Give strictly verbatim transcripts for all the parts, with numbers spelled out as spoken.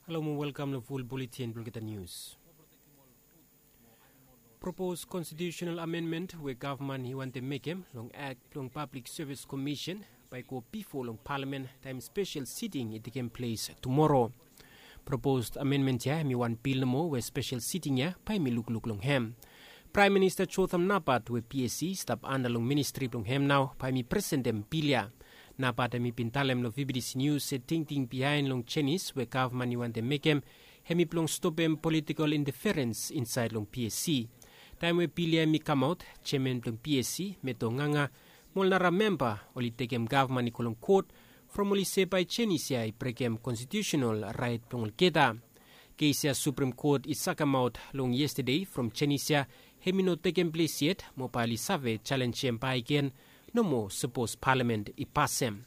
Hello and welcome to full bulletin Bulgata News. Proposed constitutional amendment where government he want to make him long act long public service commission by go before long parliament time special sitting it take place tomorrow. Proposed amendment ya mi one bill mo where special sitting ya by mi look look long hem. Prime Minister Chotham Napat we P S C stop under long ministry long hem now by mi president Pilia. Napat mi pintalem lo V B D C News se ting ting behind long Chinese where government you want to make him hemi plong stop him political interference inside long P S C. Time we Pilia mi come out chairman plong P S C meto nganga molnara member oli take him government ni kolong court from oli se by Chinese ya break him constitutional right plong keta. Case Supreme Court is come out long yesterday from Chinese hemi no take him place yet mo pali save challenge him by again. No more supposed parliament I pass him.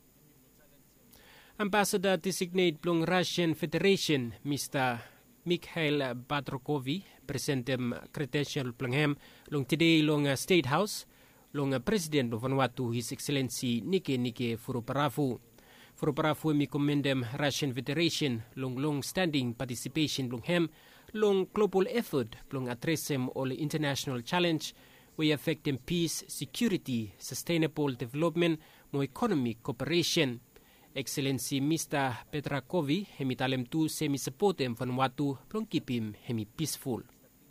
Ambassador designate Blong Russian Federation, Mister Mikhail Badrokovi, present him credential Blonghem long today long uh, State House, long uh, President of Vanuatu, His Excellency Nike Nike Furuparafu. Furuparafu mi commend him Russian Federation, long long standing participation Blonghem, long global effort Blong address him all international challenge. We affect in peace, security, sustainable development, more economic cooperation. Excellency Mister Petrakovi, hemi talem tu semi support him Vanuatu, plong keep him hemi peaceful.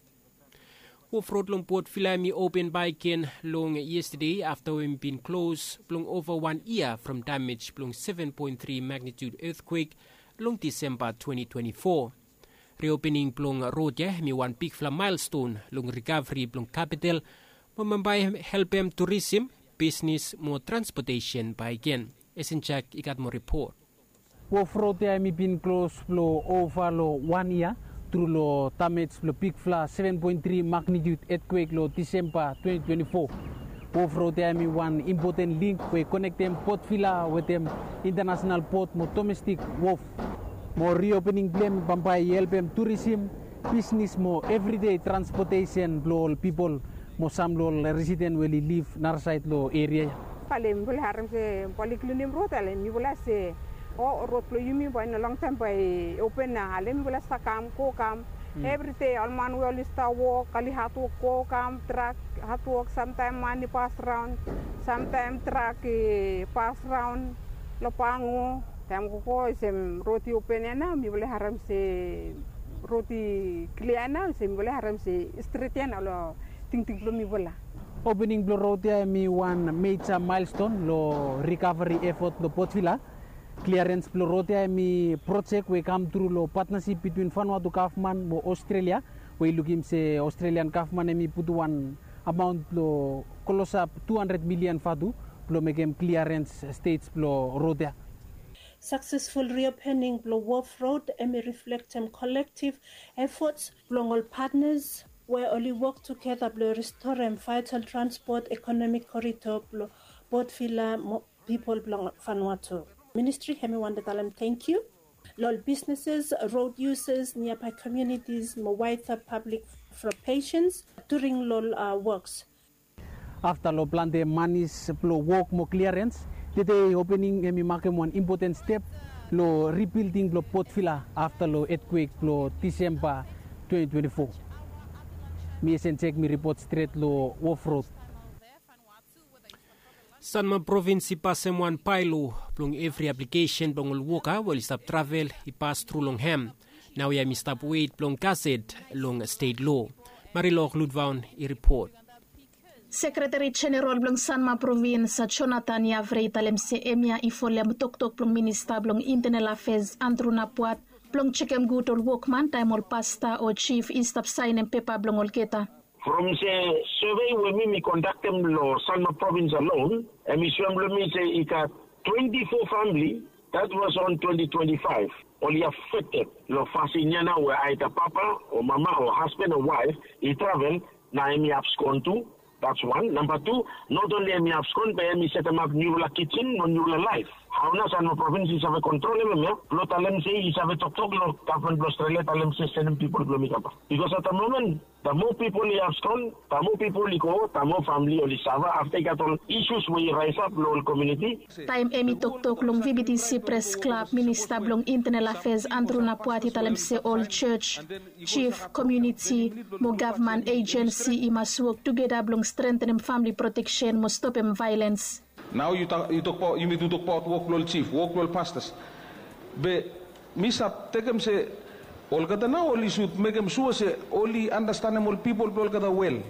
Off-road long port filami open by Ken long yesterday after we been closed plong over one year from damage plong seven point three magnitude earthquake long December twenty twenty-four. Reopening plong road ya hemi one big fla milestone long recovery plong capital. Mamambay help him tourism, business, more transportation by again. Esenchak ikat mo report. Off-road ya mi been close flow over lo one year through lo damage lo big fla seven point three magnitude earthquake lo December twenty twenty-four. Off-road ya mi one important link we connect them port villa with them international port mo domestic wharf. Mo reopening plan pampay help them tourism, business mo everyday transportation lo people. Mo samlol resident will live narside lo area. Palem bul haram se poliklinim rotale mi bula se o rotlo yumi boy na long time by open na halem bula sa kam ko kam every day alman we all sta walk kali hatu ko kam truck hatu walk sometime money pass round sometime truck pass round lo pango tam ko ko sem roti open na mi bula haram se roti kliana se mi bula haram se street na lo ting ting lo mi bola. Opening Blue Road ya mi one major milestone lo recovery effort lo Port Villa. Clearance Blue Road ya mi project we come through lo partnership between Vanuatu government mo Australia. We looking se Australian government mi put one amount lo close up two hundred million fadu lo make him clearance states Blue Road ya. Successful reopening Blue Wharf Road and reflect on collective efforts along all partners. We only work together to restore vital transport economic corridor Port Villa people belong Vanuatu. Ministry hemi wanda talam thank you. Lol businesses, road users, nearby communities, mo wider public for patients during lol uh, works. After lo plan the manis lo work mo clearance, today opening hemi makem one important step lo rebuilding lo Port Villa after lo earthquake lo December twenty twenty-four. Mi check mi report straight lo off-road. Sanma province passem one pilo plong every application plong ulwoka will stop travel I pass through long hem. Now ya mi stop wait plong gazette long state law. Marilok Ludvaun I report. Secretary General Blong Sanma Province Jonathan Yavre talem se emia ifolem tok-tok plong Minister Blong Internal Affairs Andrew Napuat Blong chikem gutol workman time pasta or chief istap sign and paper blong olketa. From the survey we me conduct them lo Sanma province alone, and we swam me say ika twenty-four family that was on twenty twenty-five. Only affected lo fasinyana where either papa or mama or husband or wife he travel na emi abscond to. That's one. Number two, not only emi abscond but emi set them up new kitchen or new life. Hauna Sanma province isabe control em ya. Lo talem se isabe tok-tok lo government lo Australia talem se send people lo mikapa. Because at the moment, the more people you have gone, the more people you go, the more family you have. After got all issues we rise up lo community. Time emi tok-tok long V B T C Press Club Minister long Internal Affairs Andrew Napuati talem se all church, chief community, mo government agency i must work together long strengthen family protection, mo stop em violence. Now you talk, you talk about, you need to talk about workload chief, workload pastors. But misa take them say, all kata na all should make them sure say only understandable people all kata well.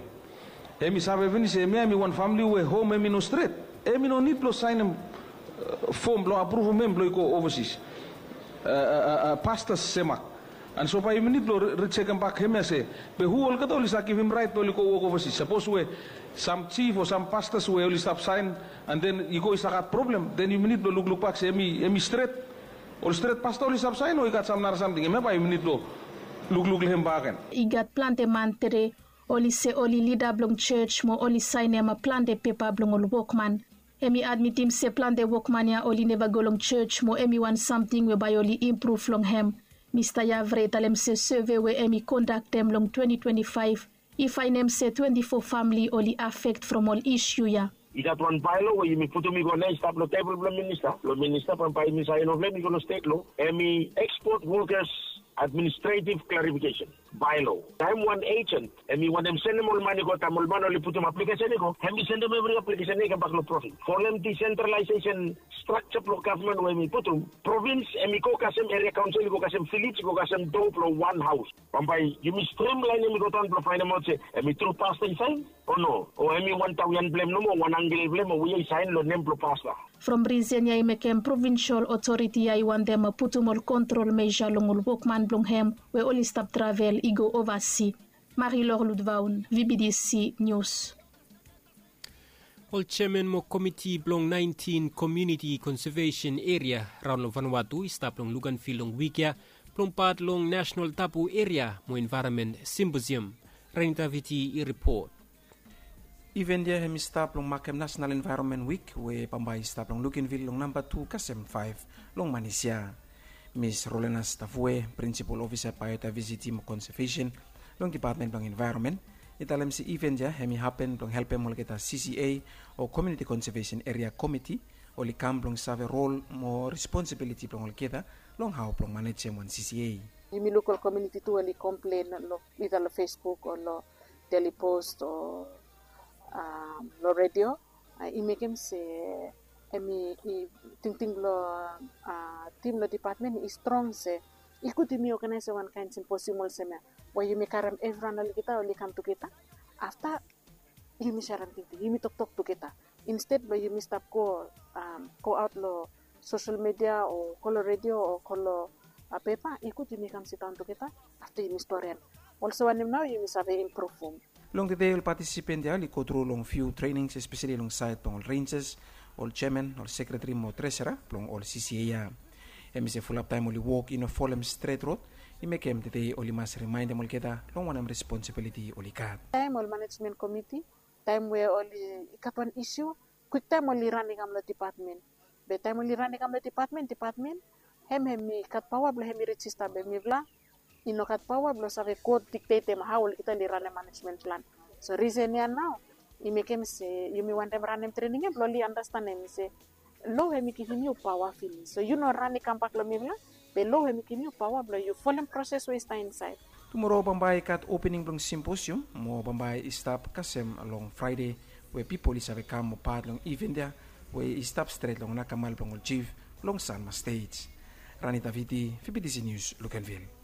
Emi sabe vini say me emi one family we home emi no straight. Emi no need to sign them uh, form lo approve mem lo go overseas. Uh, uh, uh, pastors semak. And so pa emi need to recheck him back him say, but who all kata only give him right to go work overseas. Suppose we some chief or some pastors will only stop sign and then you go is a problem, then you need to look look back say me me straight or straight pastor only stop sign or you got some or something. Remember you need to look look him back. I got plante mantere only say only leader blong church mo only sign em a plante paper blong ol workman. Emi admit him say plante workman ya only never go long church mo emi want something whereby only improve long him. Mister Yavre talem say survey where emi conduct them long twenty twenty-five. If I name say twenty-four family only affect from all issue ya. You got one bylaw where you me put me go next stop lo table lo minister. Lo minister from by me sign of me go state law. Emi export workers administrative clarification bylaw. I'm one agent and me when them send them all money go tamol man only put them application go. And me send them every application they back no profit. For them decentralization structure pro government where me put them province and me go kasem area council go kasem Philips go kasem do pro one house. From by you me streamline me go down pro find them out say and me through pastor sign or no or me one thousand blame no more one angle blame or we sign lo name pro pastor. From reason ya imekem provincial authority ya iwan them a putumol control measure longul workman blong hem we only stop travel i go oversee. Marie-Laure Ludvaun, V B D C News. All chairman mo committee blong nineteen community conservation area round lo Vanuatu stop long Luganfield long Wikia blong part long national tapu area mo environment symposium. Renita Viti i report. Event dia hemi stop long Makem National Environment Week we pambai stop long Luganfield long number two Kasem five long Manisya. Miss Rolena Stafue, Principal Officer Biodiversity mo Conservation long Department ng Environment. Italem si event dia hemi happen long help mo kita C C A o Community Conservation Area Committee o likam long save role mo responsibility long kita long how long manage mo C C A. Yung local community to ali complain lo either lo Facebook or lo Daily Post or um, lo radio. Uh, imekem se emi i ting-ting lo uh, team lo department is strong se ikuti mi organize one kind symposium se me wa yumi karam everyone ali kita oli come to kita after yumi sharan ting yumi talk talk to kita instead lo yumi stop ko um, go out lo social media o kolo radio o kolo uh, paper ikuti mi kam sit down to kita after yumi historian also when now yumi sabe improve long the day participant ya li go through long few trainings especially long side pong ranges all chairman, all secretary, mo treasurer, plong all C C A ya. Emi se full up time only walk in a Fulham straight road. I make him today only must remind them all kita long one responsibility only kat. Time all management committee, time where only kat one issue, quick time only running am the department. But time only running am the department, department, hem hem mi kat power bla hem mi register be mi bla. Ino kat power bla sa code dictate them how kita li run a management plan. So reason ya now. I make him say, you may want them run him training and slowly understand him. Say, low him give you power feeling. So you know run the campak lo mibla, but low him give you power blow you follow process we stay inside. Tomorrow bambay kat opening long symposium, mo bambay stop kasem along Friday where people is have come part long event there where stop straight long nakamal long chief long Sanma stage. Ranita Viti, V B D C News, Luganville.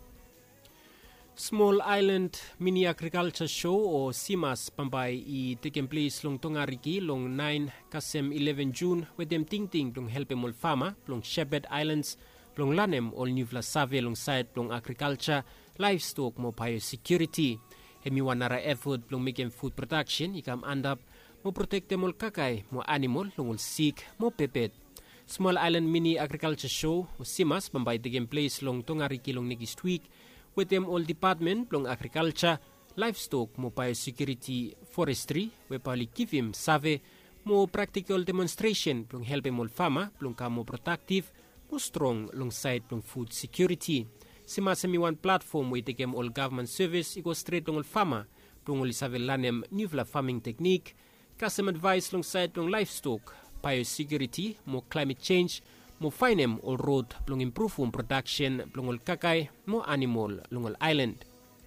Small Island Mini Agriculture Show o SIMAS pambay i taking place long Tongariki long nine Kasem eleven June with them ting ting long helpem ol fama long Shepherd Islands long lanem ol Nuvla Save long side long agriculture livestock mo biosecurity. Hemi wanara effort long making food production ikam andap mo protect them ol kakay mo animal long ol sick mo pepet. Small Island Mini Agriculture Show o SIMAS pambay taking place long Tongariki long next week with them all department long agriculture, livestock, mo biosecurity, forestry, we pali give him save, More practical demonstration plong help mol farmer plong ka more productive, more strong long side plong food security. Simasami one platform we take all government service iko straight long farmer plong ol isavelanem new farming technique, custom advice long side plong livestock, biosecurity, more climate change, more finem all road plong improve on production plong ol kakay, more animal long ol island.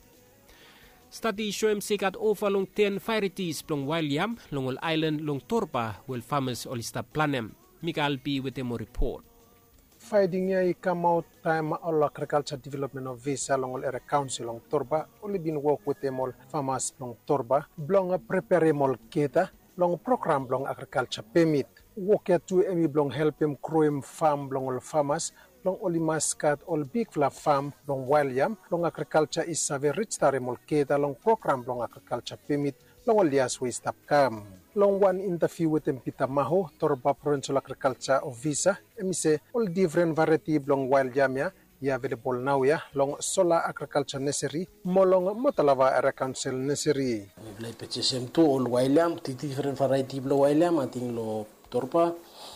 Study show em sikat over long ten varieties plong wild yam long ol island long torpa will farmers ol ista planem. Mikael B with a more report. Finding niya come out time all agriculture development of visa long all area council long torba only been work with them all farmers long torba blong prepare mol keta long program long agriculture permit work at to emi blong help them grow em farm long all farmers long oli mascat all big fla farm long wild yam long agriculture is a very rich tare mol keta long program long agriculture permit long all years we stop come. Long one interview with them Peter Maho, Torba Provincial Agriculture Officer, and say all different variety long wild yamia, ya available now ya, long solar agriculture necessary, molong motalava area council necessary. We play pitches him to all wild yam, different variety of wild yam, I think lo Torba,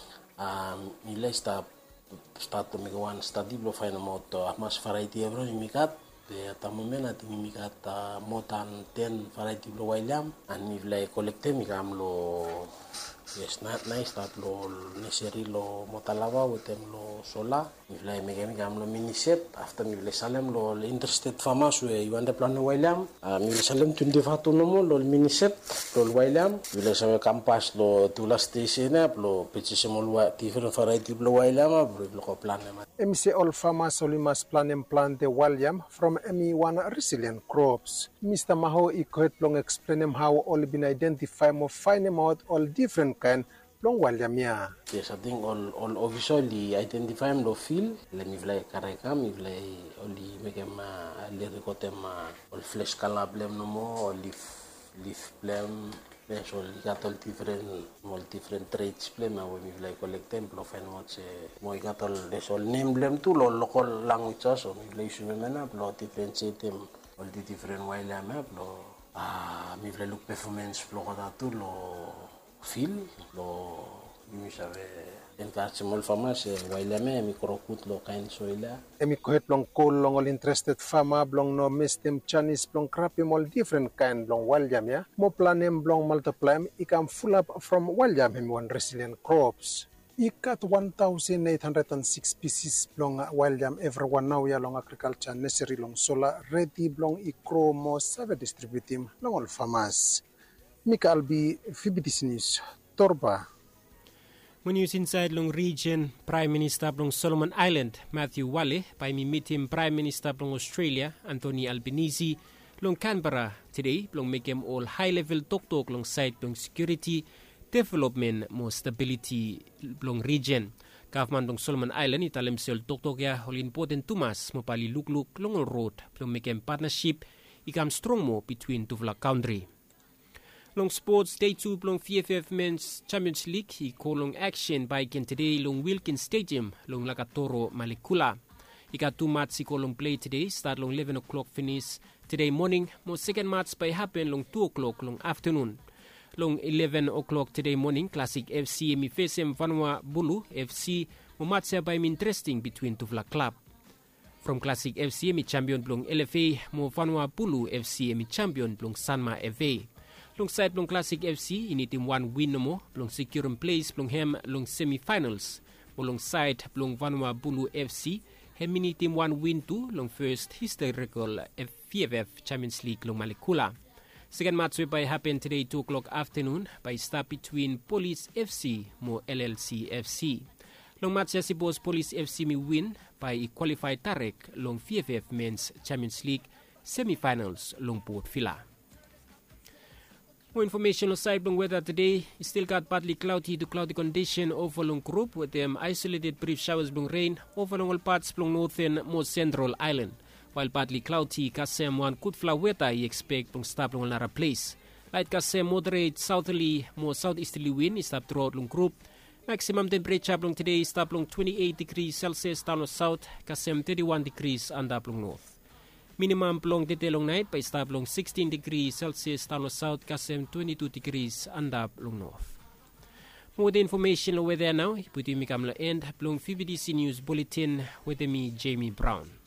um, he let's start start to make one study, lo find out uh, much variety every mikat. At the moment, I think we got uh, more than ten variety of wild yam, and if like collect them, we can lo yes, not nice that lo necessary lo motalava with them lo solar. If like make them lo mini set after we like salem lo interested farmers we you want to plant wild yam. Uh, we salem twenty-five to no more lo mini set lo wild yam. We like some campus lo to last station up lo pitches mo different variety of wild yam lo ko plant them. M C all farmers only must plan and plant the wild yam from M E one resilient crops. Mister Maho Ikohet long explain them how all been identified more find them out all different kind long wild yam ya. Yes, I think all all officially identify them lo field. Let me like karekam, if like only make them uh, let go them uh, all flesh color blem no more or leaf leaf blem. Yes, all got all different, all different traits blem. Now we like collect them, lo find what say. Mo got all this all name blem too, lo local languages. So we like show them up, lo differentiate them, all the different wild yam up, lo ah, we like look performance, lo got too, lo feel, lo we have encourage small farmers wild yam, we crocut lo kind soil. Emi kohet long coal long all interested farmer long no miss them Chinese long crap him all different kind long wild yam ya. Mo plan him long multiply him, he can full up from wild yam him one resilient crops. He cut one thousand eight hundred six species long wild yam every one now ya long agriculture necessary long solar ready long e grow more savvy distribute him long all farmers. Mikael B, F B T News, Torba. When news inside long region, Prime Minister from Solomon Island, Matthew Wale, by me meet him Prime Minister from Australia, Anthony Albanese, long Canberra today, long make him all high-level talk-talk long side long security, development, more stability long region. Government long Solomon Island, italem sel talk-talk ya, all important tumas, mo pali luk-luk long all road, long make him partnership, ikam strong mo between Tuvla country. Long sports, day two, long V F F Men's Champions League, he call long action by Ken today, long Wilkins Stadium, long Lakatoro, Malikula. He got two matches, he call long play today, start long eleven o'clock finish today morning. More second match by happen long two o'clock, long afternoon. Long eleven o'clock today morning, Classic F C, mi facem Vanua Bulu, F C, mo match by me interesting between Tuvla Club. From Classic F C, mi champion long L F A, mo Vanua Bulu F C, mi champion long Sanma F A. Long side long Classic F C, ini team one win no mo, long secure in place, long hem long semi-finals. Mo long side long Vanua Bulu F C, hem ini team one win two, long first historical V F F Champions League long Malikula. Second match will by happen today two o'clock afternoon by start between Police F C mo L L C F C. Long match ya suppose Police F C mi win by qualify Tarek long V F F Men's Champions League semi-finals long Port Vila. More information on side long weather today. Still got partly cloudy to cloudy condition over long group with them isolated brief showers long rain over long all parts long northern more central island. While partly cloudy, kasem one good flower weather you expect from stop long another place. Light kasem moderate southerly more southeasterly wind is up throughout long group. Maximum temperature long today stop long twenty-eight degrees Celsius down or south, kasem thirty-one degrees under long north. Minimum long detail long night by stop long sixteen degrees Celsius down or south, kasem twenty-two degrees under long north. More the information over there now. Put you me end. Plong V B D C News Bulletin with me, Jamie Brown.